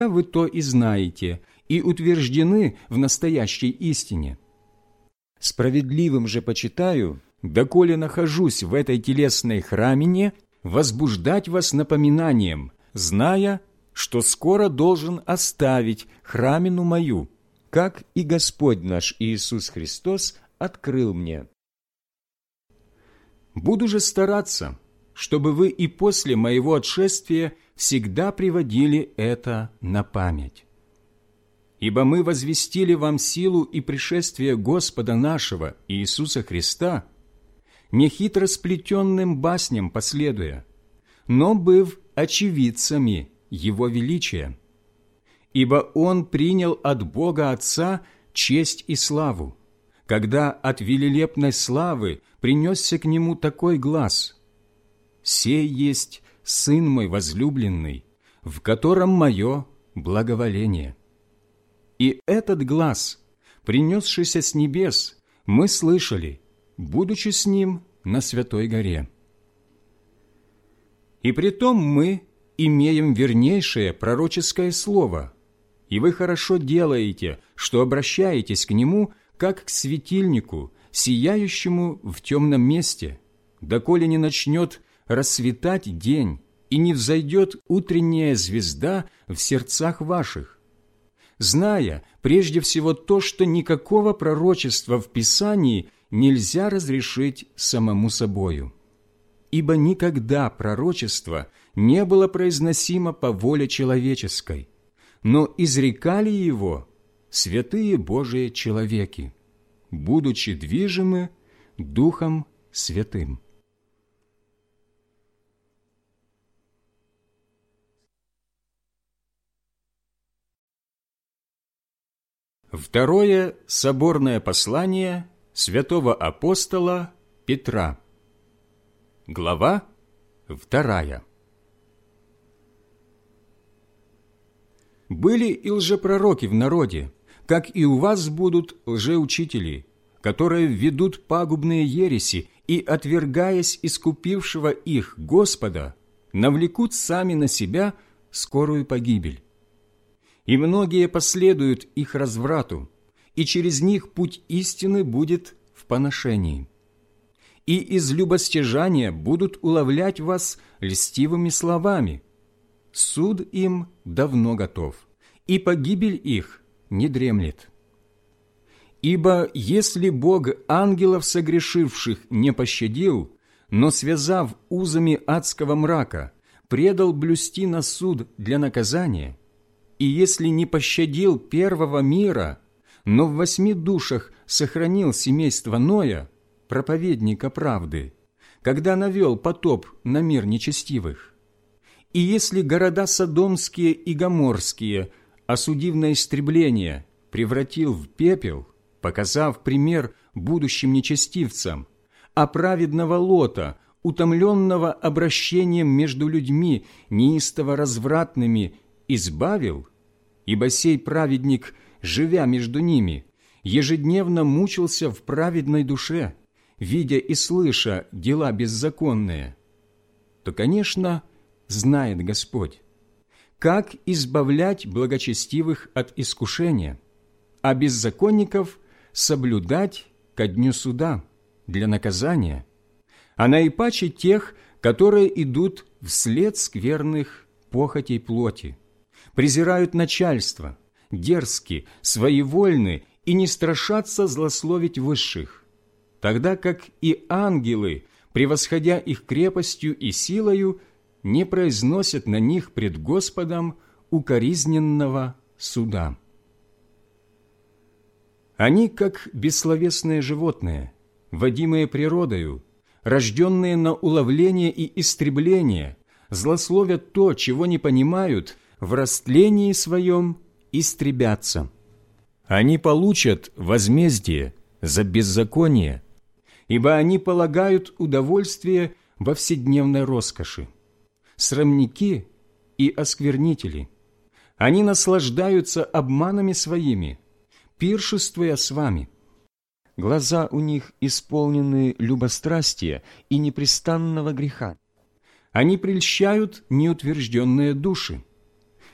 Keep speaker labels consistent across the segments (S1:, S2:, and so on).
S1: вы то и знаете, и утверждены в настоящей истине. Справедливым же почитаю, доколе нахожусь в этой телесной храмине, возбуждать вас напоминанием, зная, что скоро должен оставить храмину мою, как и Господь наш Иисус Христос открыл мне. Буду же стараться, чтобы вы и после моего отшествия всегда приводили это на память. Ибо мы возвестили вам силу и пришествие Господа нашего Иисуса Христа, не хитро сплетенным басням последуя, но быв очевидцами Его величия. Ибо Он принял от Бога Отца честь и славу, когда от велелепной славы принесся к Нему такой глас: «Сей есть Сын мой возлюбленный, в котором мое благоволение». И этот глас, принесшийся с небес, мы слышали, будучи с Ним на Святой горе. И притом мы имеем вернейшее пророческое слово, и вы хорошо делаете, что обращаетесь к Нему, как к светильнику, сияющему в темном месте, доколе не начнет рассветать день и не взойдет утренняя звезда в сердцах ваших, зная прежде всего то, что никакого пророчества в Писании нельзя разрешить самому собою. Ибо никогда пророчество не было произносимо по воле человеческой, но изрекали его святые Божии человеки, будучи движимы Духом Святым. Второе соборное послание святого апостола Петра. Глава 2. Были и лжепророки в народе, как и у вас будут лжеучители, которые введут пагубные ереси и, отвергаясь искупившего их Господа, навлекут сами на себя скорую погибель. И многие последуют их разврату, и через них путь истины будет в поношении. И из любостяжания будут уловлять вас льстивыми словами. Суд им давно готов, и погибель их не дремлет. Ибо если Бог ангелов согрешивших не пощадил, но, связав узами адского мрака, предал блюсти на суд для наказания, и если не пощадил первого мира, но в 8 душах сохранил семейство Ноя, проповедника правды, когда навел потоп на мир нечестивых, и если города Содомские и Гоморские, осудив на истребление, превратил в пепел, показав пример будущим нечестивцам, а праведного Лота, утомленного обращением между людьми неистово развратными, избавил, ибо сей праведник, живя между ними, ежедневно мучился в праведной душе, видя и слыша дела беззаконные, то, конечно, знает Господь, как избавлять благочестивых от искушения, а беззаконников соблюдать ко дню суда для наказания, а наипаче тех, которые идут вслед скверных похотей плоти, презирают начальство, дерзки, своевольны и не страшатся злословить высших, тогда как и ангелы, превосходя их крепостью и силою, не произносят на них пред Господом укоризненного суда. Они, как бессловесные животные, водимые природою, рожденные на уловление и истребление, злословят то, чего не понимают, в растлении своем истребятся. Они получат возмездие за беззаконие, ибо они полагают удовольствие во вседневной роскоши. Срамники и осквернители. Они наслаждаются обманами своими, пиршествуя с вами. Глаза у них исполнены любострастия и непрестанного греха. Они прельщают неутвержденные души.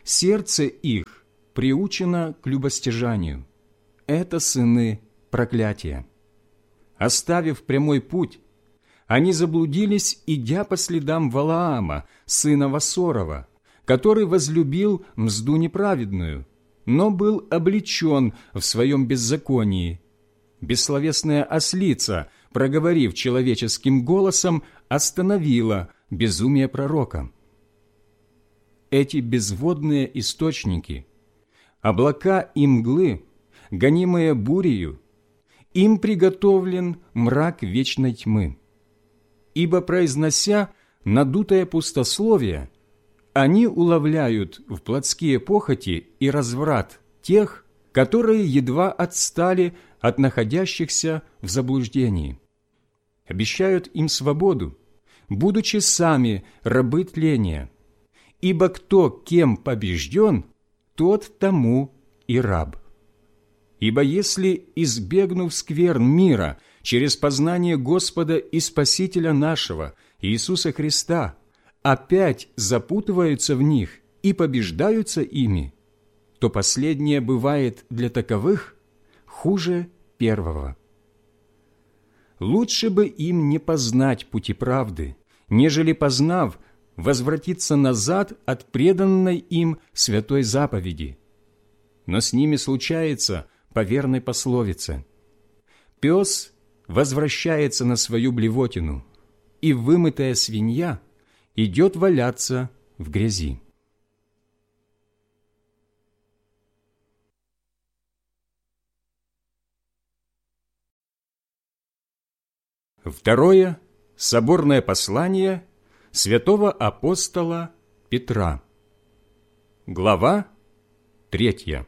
S1: сердце их приучено к любостяжанию. Это сыны проклятия. Оставив прямой путь, они заблудились, идя по следам Валаама, сына Васорова, который возлюбил мзду неправедную, но был облечен в своем беззаконии. Бессловесная ослица, проговорив человеческим голосом, остановила безумие пророка. Эти безводные источники, облака и мглы, гонимые бурею, им приготовлен мрак вечной тьмы. Ибо, произнося надутое пустословие, они уловляют в плотские похоти и разврат тех, которые едва отстали от находящихся в заблуждении. Обещают им свободу, будучи сами рабы тления. Ибо кто кем побежден, тот тому и раб. Ибо если, избегнув скверн мира через познание Господа и Спасителя нашего, Иисуса Христа, опять запутываются в них и побеждаются ими, то последнее бывает для таковых хуже первого. Лучше бы им не познать пути правды, нежели, познав, возвратиться назад от преданной им святой заповеди. Но с ними случается по верной пословице: «Пес возвращается на свою блевотину, и вымытая свинья идет валяться в грязи». Второе соборное послание святого апостола Петра. Глава 3.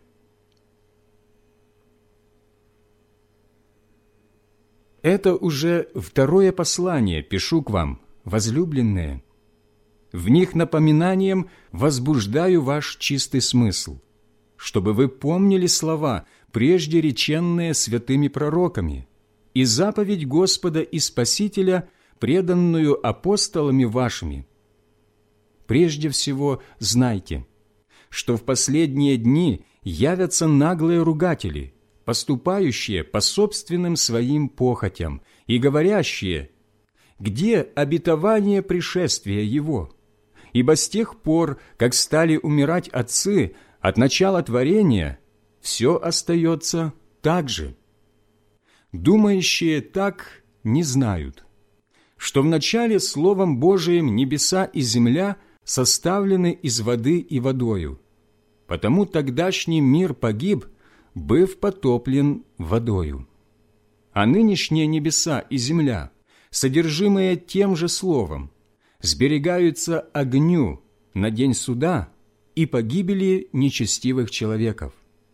S1: Это уже второе послание пишу к вам, возлюбленные. В них напоминанием возбуждаю ваш чистый смысл, чтобы вы помнили слова, прежде реченные святыми пророками, и заповедь Господа и Спасителя, преданную апостолами вашими. Прежде всего знайте, что в последние дни явятся наглые ругатели, поступающие по собственным своим похотям и говорящие: «Где обетование пришествия Его? Ибо с тех пор, как стали умирать отцы от начала творения, все остается так же». Думающие так не знают, что вначале Словом Божиим небеса и земля составлены из воды и водою, потому тогдашний мир погиб, быв потоплен водою. А нынешние небеса и земля, содержимые тем же Словом, сберегаются огню на день суда и погибели нечестивых человеков.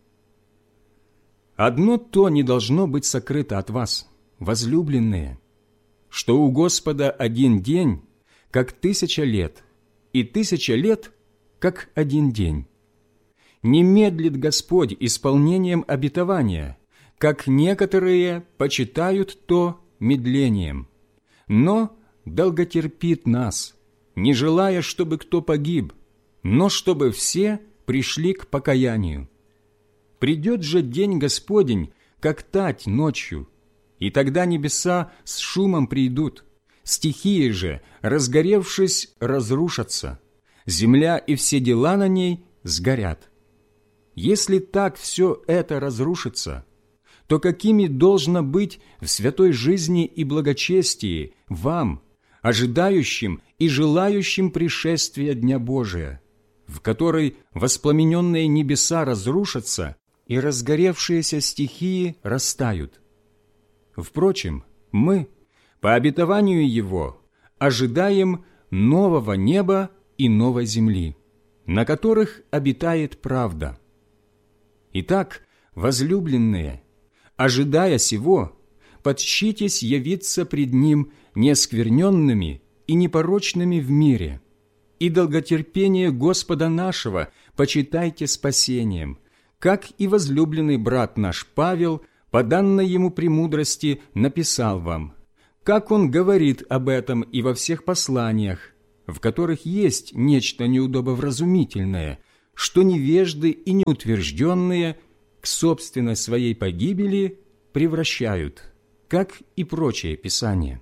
S1: Одно то не должно быть сокрыто от вас, возлюбленные, что у Господа один день, как 1000 лет, и 1000 лет, как один день. Не медлит Господь исполнением обетования, как некоторые почитают то медлением, но долготерпит нас, не желая, чтобы кто погиб, но чтобы все пришли к покаянию. Придет же день Господень, как тать ночью, и тогда небеса с шумом придут, стихии же, разгоревшись, разрушатся, земля и все дела на ней сгорят. Если так все это разрушится, то какими должно быть в святой жизни и благочестии вам, ожидающим и желающим пришествия Дня Божия, в который воспламененные небеса разрушатся и разгоревшиеся стихии растают? Впрочем, мы, по обетованию Его, ожидаем нового неба и новой земли, на которых обитает правда. Итак, возлюбленные, ожидая сего, подщитесь явиться пред Ним неоскверненными и непорочными в мире, и долготерпение Господа нашего почитайте спасением, как и возлюбленный брат наш Павел, по данной ему премудрости, написал вам, как он говорит об этом и во всех посланиях, в которых есть нечто неудобовразумительное, что невежды и неутвержденные к собственной своей погибели превращают, как и прочее Писание.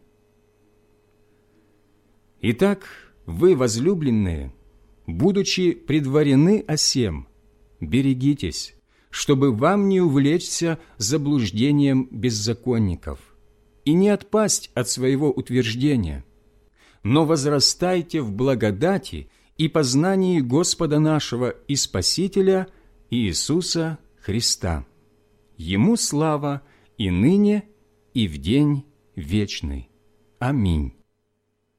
S1: Итак, вы, возлюбленные, будучи предварены о сем, берегитесь, чтобы вам не увлечься заблуждением беззаконников и не отпасть от своего утверждения, но возрастайте в благодати и познании Господа нашего и Спасителя Иисуса Христа. Ему слава и ныне, и в день вечный. Аминь.